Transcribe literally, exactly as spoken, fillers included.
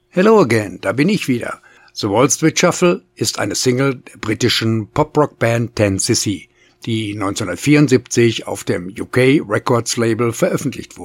Hello again, da bin ich wieder. The Wall Street Shuffle ist eine Single der britischen Pop-Rock-Band ten C C, die neunzehnhundertvierundsiebzig auf dem U K Records Label veröffentlicht wurde.